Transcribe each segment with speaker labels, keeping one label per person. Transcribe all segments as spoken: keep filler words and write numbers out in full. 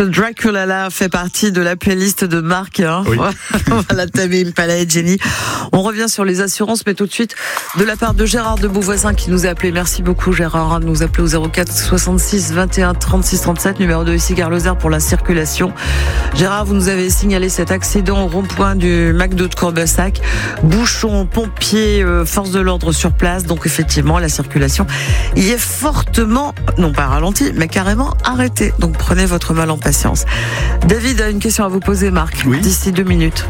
Speaker 1: Ce Dracula-là fait partie de la playlist de Marc. Hein. Oui. Voilà, Tamim, Pala et Jenny. On revient sur les assurances, mais tout de suite, de la part de Gérard de Beauvoisin qui nous a appelé. Merci beaucoup, Gérard, de nous appeler au zéro quatre soixante-six vingt et un trente-six trente-sept, numéro deux ici, Gare Lozère, pour la circulation. Gérard, vous nous avez signalé cet accident au rond-point du McDo de Courbessac. Bouchons, pompiers, euh, force de l'ordre sur place. Donc, effectivement, la circulation y est fortement, non pas ralentie, mais carrément arrêtée. Donc, prenez votre mal en patience. David a une question à vous poser, Marc, oui. D'ici deux minutes.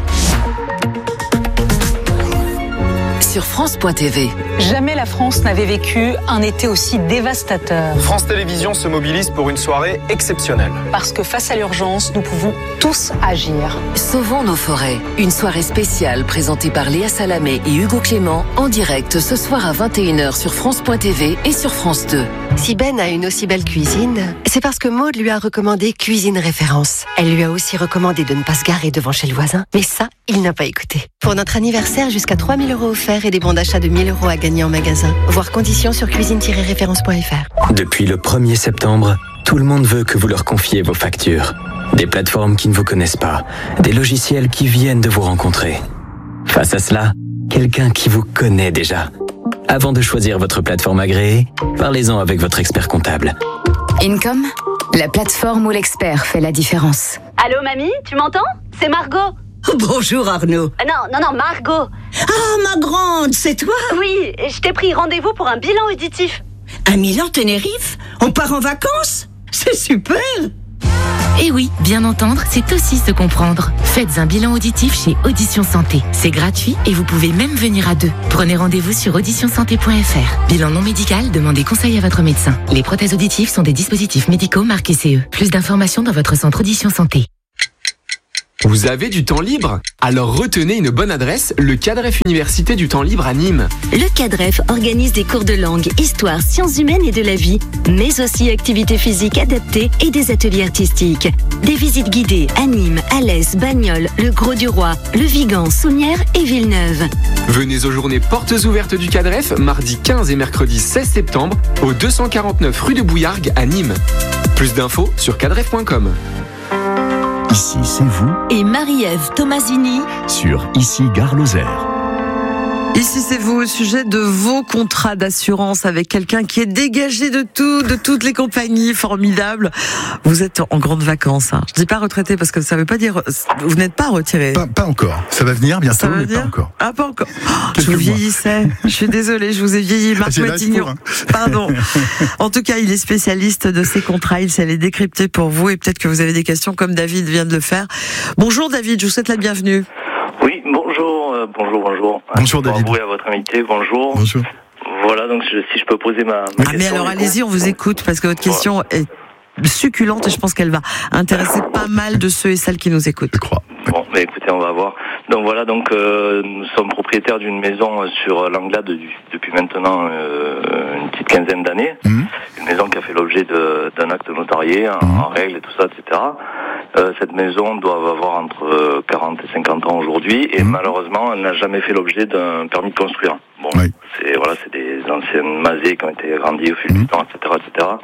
Speaker 2: Sur France point T V.
Speaker 3: Jamais la France n'avait vécu un été aussi dévastateur.
Speaker 4: France Télévisions se mobilise pour une soirée exceptionnelle.
Speaker 3: Parce que face à l'urgence, nous pouvons tous agir.
Speaker 2: Sauvons nos forêts. Une soirée spéciale présentée par Léa Salamé et Hugo Clément en direct ce soir à vingt et une heures sur France point T V et sur France deux.
Speaker 5: Si Ben a une aussi belle cuisine, c'est parce que Maud lui a recommandé Cuisine Référence. Elle lui a aussi recommandé de ne pas se garer devant chez le voisin. Mais ça, il n'a pas écouté. Pour notre anniversaire, jusqu'à trois mille euros offerts et des bons d'achat de mille euros à gagner en magasin. Voir conditions sur cuisine tiret référence point f r.
Speaker 6: Depuis le premier septembre, tout le monde veut que vous leur confiez vos factures. Des plateformes qui ne vous connaissent pas, des logiciels qui viennent de vous rencontrer. Face à cela, quelqu'un qui vous connaît déjà. Avant de choisir votre plateforme agréée, parlez-en avec votre expert comptable.
Speaker 7: Income, la plateforme où l'expert fait la différence.
Speaker 8: Allô mamie, tu m'entends ? C'est Margot.
Speaker 9: Bonjour Arnaud.
Speaker 8: Euh, non, non, non, Margot.
Speaker 9: Ah, ma grande, c'est toi ?
Speaker 8: Oui, je t'ai pris rendez-vous pour un bilan auditif.
Speaker 9: Un Milan Tenerife ? On part en vacances ? C'est super !
Speaker 10: Eh oui, bien entendre, c'est aussi se comprendre. Faites un bilan auditif chez Audition Santé. C'est gratuit et vous pouvez même venir à deux. Prenez rendez-vous sur audition santé point f r. Bilan non médical, demandez conseil à votre médecin. Les prothèses auditives sont des dispositifs médicaux marqués C E. Plus d'informations dans votre centre Audition Santé.
Speaker 11: Vous avez du temps libre ? Alors retenez une bonne adresse, le CADREF Université du Temps Libre à Nîmes.
Speaker 12: Le CADREF organise des cours de langue, histoire, sciences humaines et de la vie, mais aussi activités physiques adaptées et des ateliers artistiques. Des visites guidées à Nîmes, Alès, Bagnols, le Gros-du-Roi, le Vigan, Saunières et Villeneuve.
Speaker 11: Venez aux journées portes ouvertes du CADREF, mardi quinze et mercredi seize septembre, au deux cent quarante-neuf rue de Bouillargues à Nîmes. Plus d'infos sur cadref point com.
Speaker 13: Ici, c'est vous.
Speaker 12: Et Marie-Ève Tomasini
Speaker 13: sur Ici, Gare Lozère.
Speaker 1: Ici, c'est vous au sujet de vos contrats d'assurance avec quelqu'un qui est dégagé de tout, de toutes les compagnies, formidable. Vous êtes en grande vacances. Hein. Je dis pas retraité parce que ça veut pas dire, vous n'êtes pas retiré.
Speaker 14: Pas, pas encore. Ça va venir bientôt, mais
Speaker 1: venir
Speaker 14: pas encore.
Speaker 1: Ah, pas encore. Oh, je vous vieillissais. Je suis désolée, je vous ai vieilli. Marc Matignon. Hein. Pardon. En tout cas, il est spécialiste de ces contrats. Il sait les décrypter pour vous et peut-être que vous avez des questions comme David vient de le faire. Bonjour David, je vous souhaite la bienvenue.
Speaker 15: Oui, bonjour, euh, bonjour, bonjour.
Speaker 14: Bonjour David.
Speaker 15: Bonjour à votre invité, bonjour.
Speaker 14: Bonjour.
Speaker 15: Voilà, donc je, si je peux poser ma, ma
Speaker 1: ah,
Speaker 15: question.
Speaker 1: Mais alors allez-y, on vous écoute parce que votre question voilà. est succulente et je pense qu'elle va intéresser pas mal de ceux et celles qui nous écoutent.
Speaker 14: Je crois.
Speaker 15: Bon, mais écoutez, on va voir. Donc voilà, donc euh, nous sommes propriétaires d'une maison sur l'Anglade depuis maintenant euh, une petite quinzaine d'années. Mmh. Une maison qui a fait l'objet de, d'un acte notarié en, mmh. en règle et tout ça, et cetera. Euh, cette maison doit avoir entre quarante et cinquante ans aujourd'hui et mmh. malheureusement, elle n'a jamais fait l'objet d'un permis de construire. Bon, oui. c'est voilà, c'est des anciennes masées qui ont été agrandies au fil mmh. du temps, et cetera, et cetera.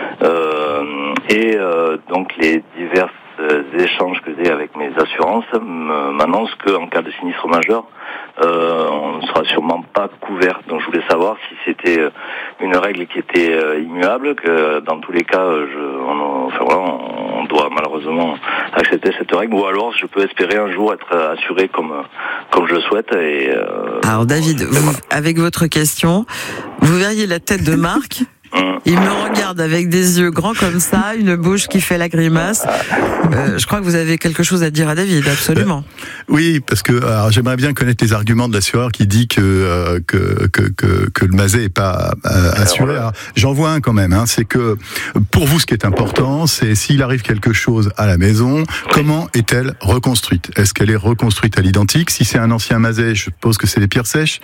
Speaker 15: Euh, et euh, donc les diverses échanges que j'ai avec mes assurances m'annoncent qu'en cas de sinistre majeur, euh, on ne sera sûrement pas couvert. Donc je voulais savoir si c'était une règle qui était immuable, que dans tous les cas, je, on, enfin voilà, on doit malheureusement accepter cette règle, ou alors je peux espérer un jour être assuré comme comme je le souhaite. Et, euh,
Speaker 1: alors David, vous, voilà. Avec votre question, vous verriez la tête de Marc. Il me regarde avec des yeux grands comme ça, une bouche qui fait la grimace. Euh, je crois que vous avez quelque chose à dire à David, absolument.
Speaker 14: Euh, oui, parce que alors, j'aimerais bien connaître les arguments de l'assureur qui dit que euh, que, que que que le masé est pas euh, assuré. Alors, j'en vois un quand même. Hein, c'est que pour vous, ce qui est important, c'est s'il arrive quelque chose à la maison, comment est-elle reconstruite ? Est-ce qu'elle est reconstruite à l'identique ? Si c'est un ancien masé, je suppose que c'est les pierres sèches.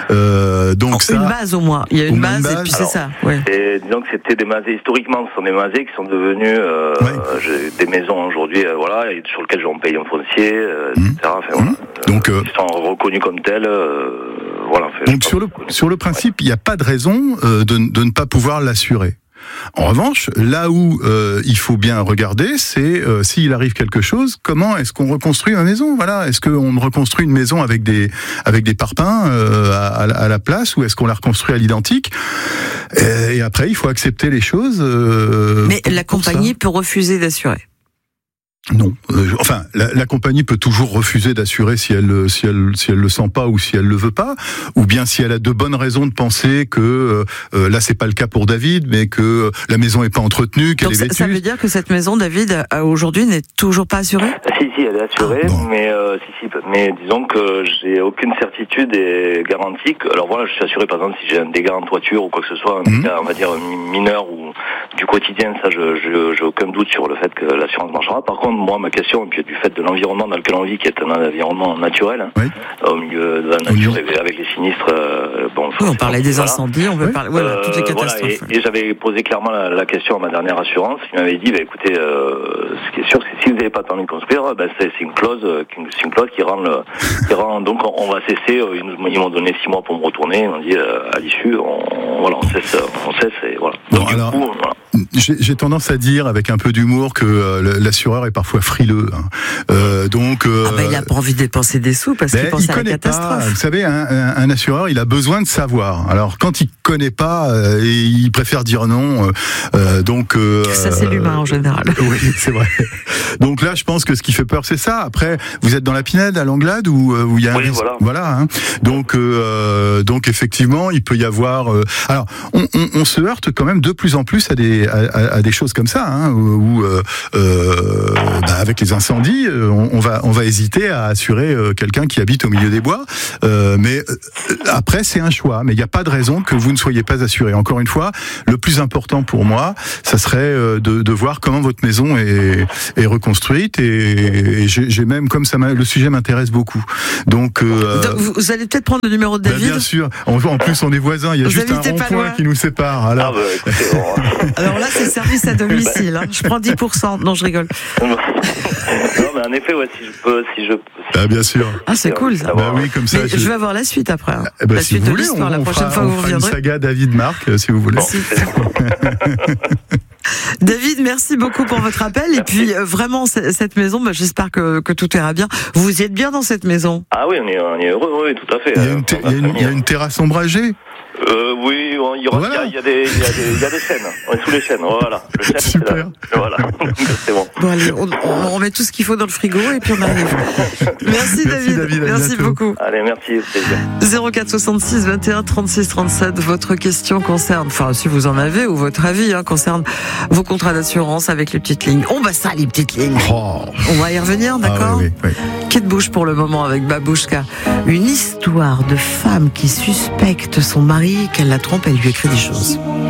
Speaker 14: Euh, donc
Speaker 1: oh, ça, une base au moins. Il y a une base, base et puis alors, c'est ça. Ouais.
Speaker 15: Et disons que c'était des masés, historiquement, ce sont des masés qui sont devenus euh, ouais. des maisons aujourd'hui, euh, voilà, sur lesquelles on paye un foncier, euh, mmh. et cetera. Enfin, mmh. voilà,
Speaker 14: donc,
Speaker 15: euh, ils sont reconnus comme tels. Euh, voilà, enfin,
Speaker 14: donc sur le, sur le principe, il ouais. n'y a pas de raison euh, de, de ne pas pouvoir l'assurer. En revanche, là où euh, il faut bien regarder, c'est euh, s'il arrive quelque chose, comment est-ce qu'on reconstruit ma maison ? Voilà, est-ce qu'on reconstruit une maison avec des avec des parpaings euh, à, à la place, ou est-ce qu'on la reconstruit à l'identique ? Et, et après, il faut accepter les choses. Euh,
Speaker 1: Mais la compagnie peut refuser d'assurer.
Speaker 14: Non, euh, enfin la, la compagnie peut toujours refuser d'assurer si elle si elle si elle le sent pas ou si elle le veut pas, ou bien si elle a de bonnes raisons de penser que euh, là c'est pas le cas pour David, mais que la maison est pas entretenue, qu'elle
Speaker 1: Donc
Speaker 14: est
Speaker 1: ça,
Speaker 14: vétuste.
Speaker 1: ça veut dire que cette maison, David, aujourd'hui n'est toujours pas assurée ?
Speaker 15: Si, si, elle est assurée,
Speaker 14: Ah, bon.
Speaker 15: mais euh, si, si, mais disons que j'ai aucune certitude et garantie. Que, alors voilà, je suis assuré par exemple si j'ai un dégât en toiture ou quoi que ce soit, un
Speaker 14: Mmh.
Speaker 15: dégât, on va dire mineur ou du quotidien, ça, je, je j'ai aucun doute sur le fait que l'assurance marchera. Par contre, moi, ma question, et puis du fait de l'environnement dans lequel on vit, qui est un environnement naturel,
Speaker 14: oui.
Speaker 15: au milieu de la nature, et avec les sinistres, euh, bon.
Speaker 1: Oui, on parlait des
Speaker 15: voilà.
Speaker 1: incendies, on veut
Speaker 14: Oui.
Speaker 1: parler, voilà,
Speaker 15: Euh,
Speaker 1: toutes les
Speaker 15: voilà,
Speaker 1: catastrophes.
Speaker 15: et, et j'avais posé clairement la, la question à ma dernière assurance. Il m'avait dit, bah, écoutez, euh, ce qui est sûr, c'est que si vous n'avez pas tendu de construire, bah, c'est, c'est une clause, c'est une clause qui rend le, qui rend, donc on, on va cesser. Ils, nous, ils m'ont donné six mois pour me retourner. Ils m'ont dit, euh, à l'issue, on, voilà, on cesse, on cesse, et voilà.
Speaker 14: Bon,
Speaker 15: Donc,
Speaker 14: alors,
Speaker 15: du coup, voilà.
Speaker 14: J'ai, j'ai tendance à dire avec un peu d'humour que euh, l'assureur est parfois frileux. Hein. Euh, donc, euh,
Speaker 1: Ah ben, il a pas envie de dépenser des sous parce qu'il
Speaker 14: ben,
Speaker 1: pense
Speaker 14: il
Speaker 1: à la
Speaker 14: connaît
Speaker 1: catastrophe.
Speaker 14: pas. Vous savez, un, un, un assureur, il a besoin de savoir. Alors, quand il connaît pas, euh, il préfère dire non. Euh, donc, euh,
Speaker 1: Ça, c'est l'humain en général.
Speaker 14: Oui, c'est vrai. Donc là, je pense que ce qui fait peur, c'est ça. Après, vous êtes dans la Pinède, à Langlade, où où il y a un
Speaker 15: Oui,
Speaker 14: risque.
Speaker 15: voilà.
Speaker 14: Voilà. Hein. Donc, euh, donc effectivement, il peut y avoir. Euh, alors, on, on, on se heurte quand même de plus en plus à des à, à des choses comme ça, hein, où euh, euh, bah, avec les incendies, on, on va on va hésiter à assurer euh, quelqu'un qui habite au milieu des bois. Euh, mais euh, après, c'est un choix. Mais il n'y a pas de raison que vous ne soyez pas assuré. Encore une fois, le plus important pour moi, ça serait euh, de, de voir comment votre maison est, est reconstruite. Et, et j'ai, j'ai même, comme ça, le sujet m'intéresse beaucoup. Donc, euh,
Speaker 1: Donc, vous, vous allez peut-être prendre le numéro de
Speaker 14: bah,
Speaker 1: David.
Speaker 14: bien sûr. En, en plus, on est voisins. Il y a
Speaker 1: Vous
Speaker 14: juste un
Speaker 1: habitez pas
Speaker 14: rond-point
Speaker 1: loin.
Speaker 14: qui nous sépare. Alors,
Speaker 15: Ah, bah, écoutez, bon,
Speaker 1: Alors là, c'est service à domicile. Hein. Je prends dix pour cent. Non, je rigole.
Speaker 15: non, mais en effet, ouais, si je peux, si je. Si
Speaker 14: bah, bien sûr.
Speaker 1: Ah, c'est cool ça.
Speaker 14: Bah oui, comme ça.
Speaker 1: Mais je vais avoir la suite après. Hein.
Speaker 14: Eh ben,
Speaker 1: la
Speaker 14: si
Speaker 1: suite
Speaker 14: vous
Speaker 1: de
Speaker 14: voulez,
Speaker 1: l'histoire,
Speaker 14: on,
Speaker 1: la
Speaker 14: on
Speaker 1: prochaine
Speaker 14: fera,
Speaker 1: fois que
Speaker 14: on
Speaker 1: vous
Speaker 14: fera une
Speaker 1: reviendrez.
Speaker 14: saga David Marc, euh, si vous voulez.
Speaker 1: David, merci beaucoup pour votre appel. Et puis, euh, vraiment, c- cette maison, bah, j'espère que, que tout ira bien. Vous y êtes bien dans cette maison ?
Speaker 15: Ah oui, on est, on est heureux, oui, tout à fait.
Speaker 14: Il y a une, te- il y a une, il y a une terrasse ombragée.
Speaker 15: Euh, oui, on- il y, aura,
Speaker 14: Voilà.
Speaker 15: il y, a, il y, a des, il y, a des, il y a des chaînes. On est sous les chaînes, voilà. Le chêne, c'est là. Voilà, c'est bon.
Speaker 1: Bon, allez, on, on remet tout ce qu'il faut dans le frigo et puis on arrive. Merci,
Speaker 14: Merci,
Speaker 1: David.
Speaker 14: David, à
Speaker 1: Merci
Speaker 14: bientôt.
Speaker 1: beaucoup.
Speaker 15: Allez, merci, au plaisir.
Speaker 1: zéro quatre soixante-six vingt et un trente-six trente-sept. Votre question concerne, enfin, si vous en avez, ou votre avis, hein, concerne vos contrats d'assurance avec les petites lignes. On va ça, les petites lignes.
Speaker 14: Oh.
Speaker 1: On va y revenir, d'accord?
Speaker 14: Ah, oui, oui,
Speaker 1: Qui de bouche pour le moment avec Babouchka. Une histoire de femme qui suspecte son mari qu'elle la trompe, elle lui écrit des choses.